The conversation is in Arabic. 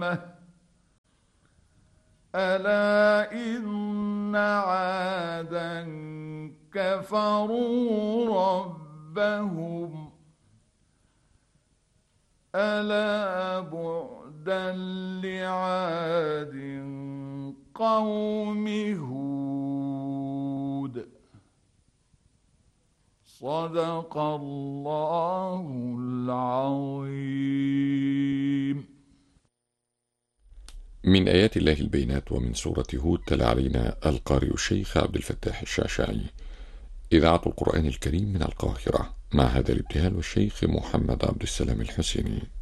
ألا إن عادا كفروا ربهم ألا بعدا لعاد قوم هود. صدق الله العظيم. من آيات الله البينات ومن سورة هود تلا علينا القارئ الشيخ عبد الفتاح الشعشاعي. إذاعة القرآن الكريم من القاهرة، معهد الابتهال والشيخ محمد عبد السلام الحسيني.